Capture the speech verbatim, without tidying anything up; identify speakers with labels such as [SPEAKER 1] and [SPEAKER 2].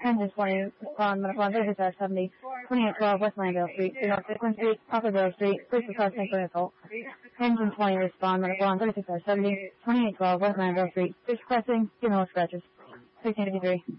[SPEAKER 1] Engine twenty on Minnesota thirty-five seventy, twenty-eight twelve West Landale Street, East Strickland Street, Upper Grove Street, police requesting for assault. Engine twenty respond Minnesota thirty-five seventy, twenty-eight twelve West Landale Street, police requesting, give no scratches. sixteen fifty-three.